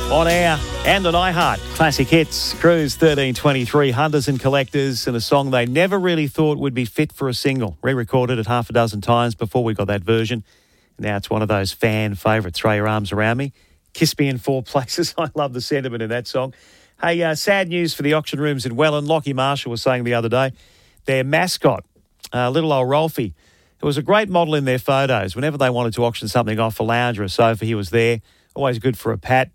On air and on iHeart. Classic hits, Cruise 1323, Hunters and Collectors, and a song they never really thought would be fit for a single. Re-recorded it half a dozen times before we got that version. Now it's one of those fan favourites. Throw your arms around me. Kiss me in four places. I love the sentiment in that song. Hey, sad news for the auction rooms in Welland. Lockie Marshall was saying the other day, their mascot, little old Rolfie, it was a great model in their photos. Whenever they wanted to auction something off, a lounge or a sofa, he was there. Always good for a pat.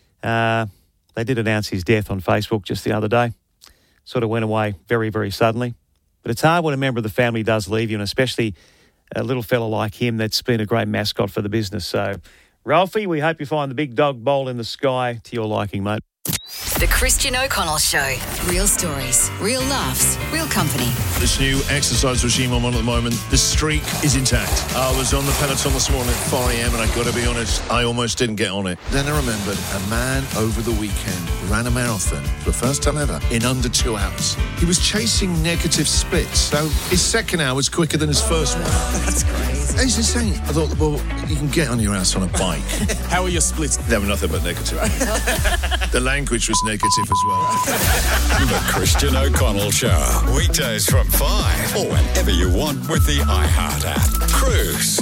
They did announce his death on Facebook just the other day. Sort of went away very, very suddenly. But it's hard when a member of the family does leave you, and especially a little fella like him that's been a great mascot for the business. So, Ralphie, we hope you find the big dog bowl in the sky to your liking, mate. The Christian O'Connell Show. Real stories, real laughs, real company. This new exercise regime I'm on at the moment, the streak is intact. I was on the peloton this morning at 4 a.m. and I've got to be honest, I almost didn't get on it. Then I remembered a man over the weekend ran a marathon for the first time ever in under 2 hours. He was chasing negative splits, so his second hour was quicker than his first one. That's crazy. It's insane. I thought, well, you can get on your ass on a bike. How are your splits? They were nothing but negative. The language was negative as well. The Christian O'Connell Show. Weekdays from 5 or whenever you want with the iHeart app. Cruise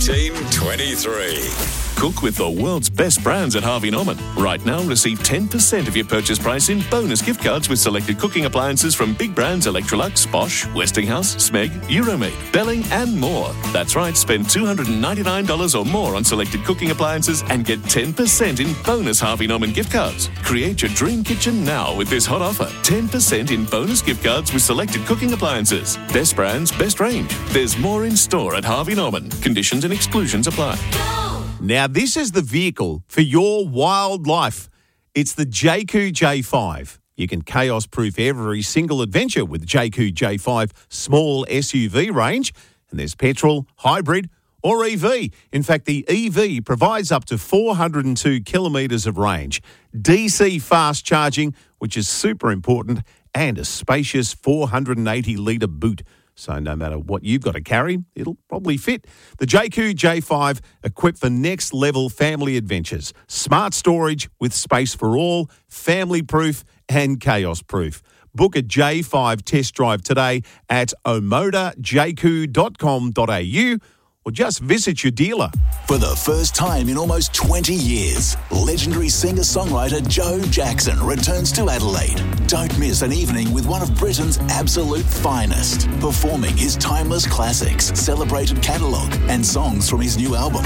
1323. Cook with the world's best brands at Harvey Norman. Right now, receive 10% of your purchase price in bonus gift cards with selected cooking appliances from big brands Electrolux, Bosch, Westinghouse, Smeg, Euromaid, Belling and more. That's right, spend $299 or more on selected cooking appliances and get 10% in bonus Harvey Norman gift cards. Create your dream kitchen now with this hot offer. 10% in bonus gift cards with selected cooking appliances. Best brands, best range. There's more in store at Harvey Norman. Conditions and exclusions apply. Now, this is the vehicle for your wild life. It's the JQ J5. You can chaos-proof every single adventure with the JQ J5 small SUV range. And there's petrol, hybrid or EV. In fact, the EV provides up to 402 kilometres of range, DC fast charging, which is super important, and a spacious 480-litre boot. So no matter what you've got to carry, it'll probably fit. The JQ J5, equipped for next-level family adventures. Smart storage with space for all, family-proof and chaos-proof. Book a J5 test drive today at omodajq.com.au or just visit your dealer. For the first time in almost 20 years, legendary singer-songwriter Joe Jackson returns to Adelaide. Don't miss an evening with one of Britain's absolute finest, performing his timeless classics, celebrated catalogue, and songs from his new album.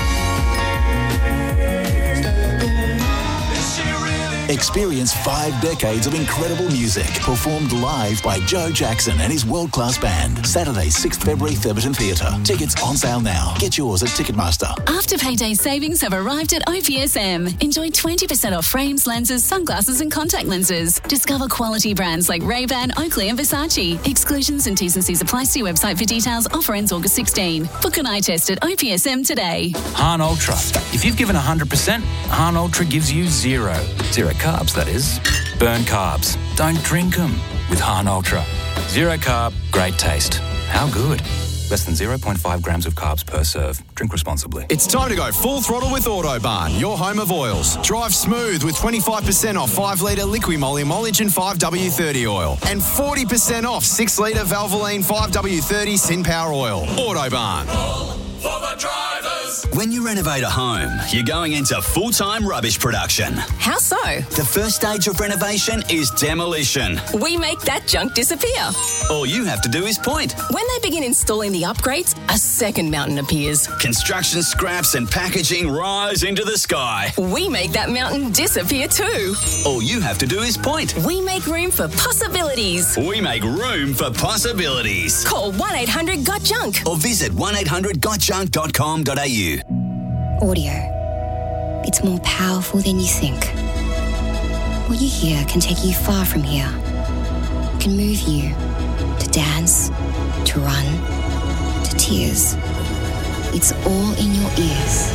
Experience 5 decades of incredible music performed live by Joe Jackson and his world-class band. Saturday, 6th February, Theberton Theatre. Tickets on sale now. Get yours at Ticketmaster. After-payday savings have arrived at OPSM. Enjoy 20% off frames, lenses, sunglasses and contact lenses. Discover quality brands like Ray-Ban, Oakley and Versace. Exclusions and T's and C's apply. See website for details. Offer ends August 16. Book an eye test at OPSM today. Hahn Ultra. If you've given 100%, Hahn Ultra gives you zero carbs, that is. Burn carbs. Don't drink them with Hahn Ultra. Zero carb, great taste. How good? Less than 0.5 grams of carbs per serve. Drink responsibly. It's time to go full throttle with Autobarn, your home of oils. Drive smooth with 25% off 5-litre Liqui-Moly Emulsion 5W30 oil and 40% off 6-litre Valvoline 5W30 Sin Power oil. Autobarn. For the drivers. When you renovate a home, you're going into full-time rubbish production. How so? The first stage of renovation is demolition. We make that junk disappear. All you have to do is point. When they begin installing the upgrades, a second mountain appears. Construction scraps and packaging rise into the sky. We make that mountain disappear too. All you have to do is point. We make room for possibilities. We make room for possibilities. Call 1-800-GOT-JUNK or visit 1-800-GOTJUNK.com.au. Audio. It's more powerful than you think. What you hear can take you far from here. It can move you to dance, to run, to tears. It's all in your ears.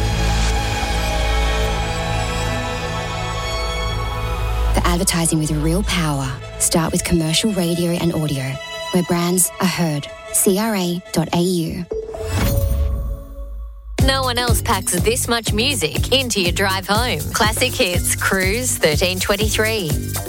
The advertising with real power. Start with commercial radio and audio, where brands are heard. CRA.au. No one else packs this much music into your drive home. Classic Hits, Cruise 1323.